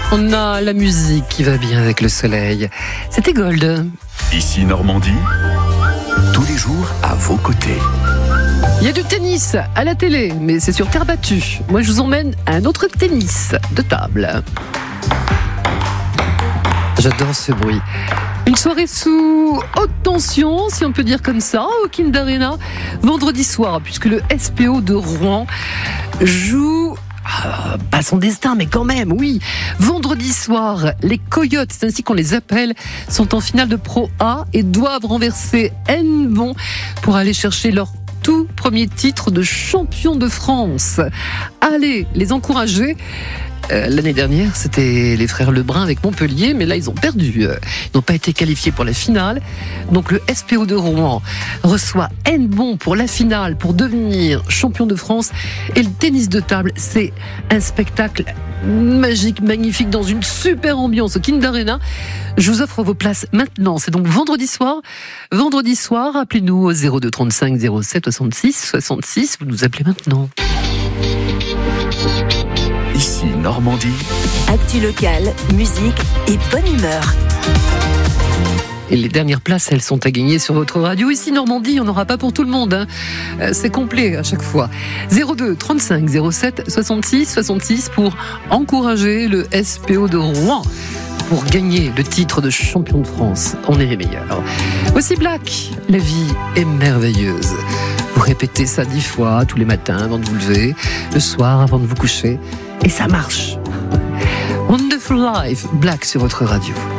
On a la musique qui va bien avec le soleil. C'était Gold. Ici Normandie, tous les jours à vos côtés. Il y a du tennis à la télé, mais c'est sur terre battue. Moi, je vous emmène à un autre tennis de table. J'adore ce bruit. Une soirée sous haute tension, si on peut dire comme ça, au Kind Arena, vendredi soir, puisque le SPO de Rouen joue... pas son destin, mais quand même, oui. Vendredi soir, les Coyotes, c'est ainsi qu'on les appelle, sont en finale de Pro A et doivent renverser Hennebont pour aller chercher leur tout premier titre de champion de France. Allez les encourager. L'année dernière, c'était les frères Lebrun avec Montpellier, mais là, ils ont perdu. Ils n'ont pas été qualifiés pour la finale. Donc, le SPO de Rouen reçoit Hennebont pour la finale, pour devenir champion de France. Et le tennis de table, c'est un spectacle magique, magnifique, dans une super ambiance au Kind Arena. Je vous offre vos places maintenant. C'est donc vendredi soir. Vendredi soir, appelez-nous au 02 35 07 66 66. Vous nous appelez maintenant. Ici Normandie. Actu locale, musique et bonne humeur. Et les dernières places, elles sont à gagner sur votre radio. Ici Normandie, on n'aura pas pour tout le monde, hein. C'est complet à chaque fois. 02 35 07 66 66 pour encourager le SPO de Rouen pour gagner le titre de champion de France. On est les meilleurs. Voici Black, la vie est merveilleuse. Vous répétez ça 10 fois tous les matins avant de vous lever, le soir avant de vous coucher. Et ça marche. Wonderful Life, Black sur votre radio.